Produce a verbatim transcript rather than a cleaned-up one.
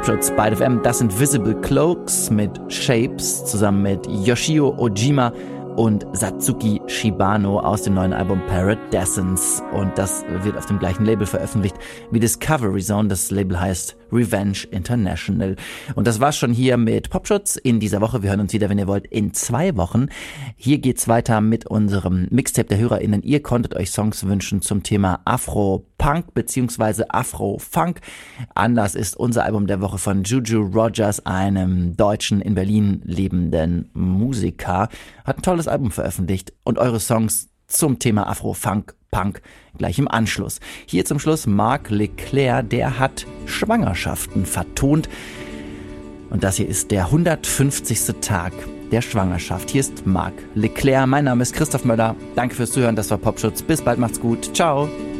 Popschutz bei F M. Das sind Visible Cloaks mit Shapes zusammen mit Yoshio Ojima und Satsuki Shibano aus dem neuen Album Paradescence. Und das wird auf dem gleichen Label veröffentlicht wie Discovery Zone. Das Label heißt Revenge International. Und das war's schon hier mit Popschutz in dieser Woche. Wir hören uns wieder, wenn ihr wollt, in zwei Wochen. Hier geht's weiter mit unserem Mixtape der HörerInnen. Ihr konntet euch Songs wünschen zum Thema Afro-Punk bzw. Afro-Funk. Anlass ist unser Album der Woche von Juju Rogers, einem deutschen, in Berlin lebenden Musiker. Hat ein tolles Album veröffentlicht und eure Songs zum Thema Afro-Funk, Punk gleich im Anschluss. Hier zum Schluss Marc Leclerc, der hat Schwangerschaften vertont. Und das hier ist der hundertfünfzigste Tag der Schwangerschaft. Hier ist Marc Leclerc. Mein Name ist Christoph Möller. Danke fürs Zuhören. Das war Popschutz. Bis bald. Macht's gut. Ciao.